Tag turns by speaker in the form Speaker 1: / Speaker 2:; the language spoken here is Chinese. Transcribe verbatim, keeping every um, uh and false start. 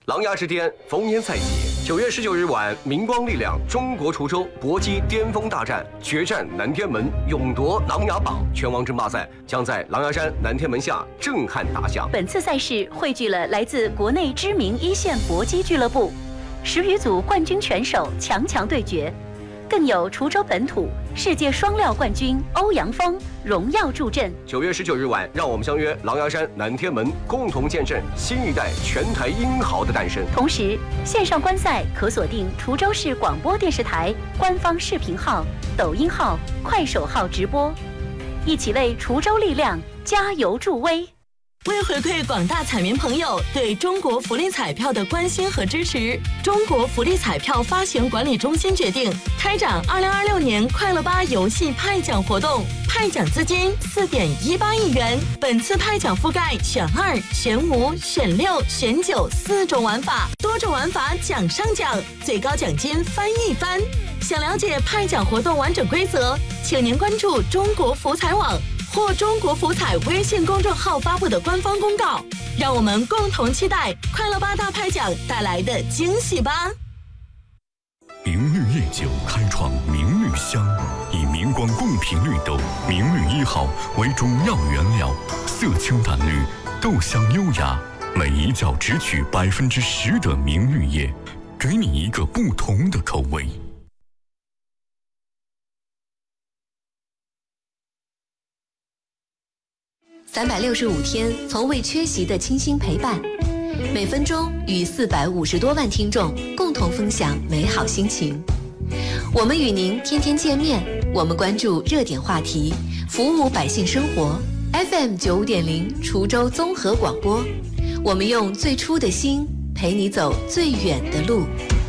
Speaker 1: 琅琊之巅逢年赛季，九月十九日晚，明光力量中国滁州搏击巅峰大战，决战南天门，勇夺琅琊榜。拳王争霸赛将在琅琊山南天门下震撼打响。
Speaker 2: 本次赛事汇聚了来自国内知名一线搏击俱乐部十余组冠军拳手强强对决，更有滁州本土世界双料冠军欧阳锋荣耀助阵。
Speaker 1: 九月十九日晚，让我们相约琅琊山南天门，共同见证新一代拳台英豪的诞生。
Speaker 2: 同时，线上观赛可锁定滁州市广播电视台官方视频号、抖音号、快手号直播，一起为滁州力量加油助威。
Speaker 3: 为回馈广大彩民朋友对中国福利彩票的关心和支持，中国福利彩票发行管理中心决定开展二零二六年快乐吧游戏派奖活动，派奖资金四点一八亿元。本次派奖覆盖选二、选五、选六、选九四种玩法，多种玩法奖上奖，最高奖金翻一番。想了解派奖活动完整规则，请您关注中国福彩网或中国福彩微信公众号发布的官方公告，让我们共同期待快乐吧大派奖带来的惊喜吧。
Speaker 4: 明绿夜酒开创明绿香，以明光贡品绿豆明绿一号为主要原料，色清淡绿，豆香优雅，每一角只取百分之十的明绿叶，给你一个不同的口味。
Speaker 5: 三百六十五天，从未缺席的倾心陪伴，每分钟与四百五十多万听众共同分享美好心情。我们与您天天见面，我们关注热点话题，服务百姓生活。F M 九五点零，滁州综合广播，我们用最初的心陪你走最远的路。